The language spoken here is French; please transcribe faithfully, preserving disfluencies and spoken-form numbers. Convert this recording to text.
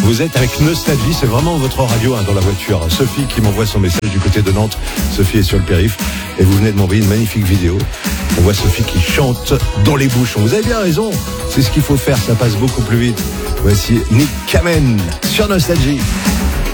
Vous êtes avec Nostalgie, c'est vraiment votre radio hein, dans la voiture. Sophie qui m'envoie son message du côté de Nantes. Sophie est sur le périph' et vous venez de m'envoyer une magnifique vidéo. On voit Sophie qui chante dans les bouchons. Vous avez bien raison, c'est ce qu'il faut faire, ça passe beaucoup plus vite. Voici Nick Kamen sur Nostalgie.